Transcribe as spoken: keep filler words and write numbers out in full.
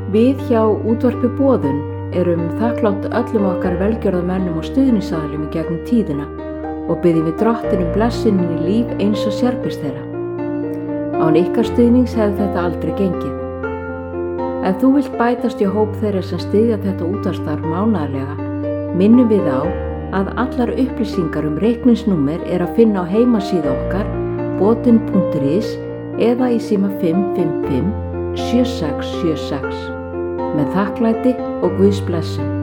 Við hjá Útvarpi Boðun erum þakklátt öllum okkar velgjörðamönnum og stuðningsaðilum í gegnum tíðina og biðjum við drottinum blessunin í líf eins og sérbýrs þeirra. Án ykkar stuðnings hefði þetta aldrei gengið. Ef þú vilt bætast í hóp þeirra sem styðja þetta útvarpsstarf mánaðarlega, minnum við á að allar upplýsingar um reikningsnúmer er að finna á heimasíðu okkar bodun punktur is eða í síma fimm fimm fimm sjö sex sjö sex. Með þakklæti og Guðs blessun.